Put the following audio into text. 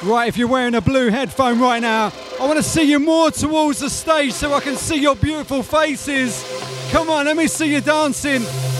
Right, if you're wearing a blue headphone right now, I want to see you more towards the stage so I can see your beautiful faces. Come on, let me see you dancing.